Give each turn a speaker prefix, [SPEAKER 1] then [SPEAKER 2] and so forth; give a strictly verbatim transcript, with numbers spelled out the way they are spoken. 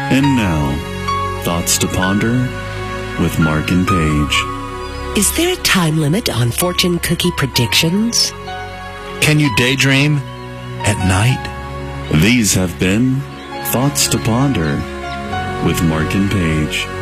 [SPEAKER 1] And now, Thoughts to Ponder with Mark and Paige.
[SPEAKER 2] Is there a time limit on fortune cookie predictions?
[SPEAKER 3] Can you daydream at night?
[SPEAKER 1] These have been Thoughts to Ponder with Mark and Paige.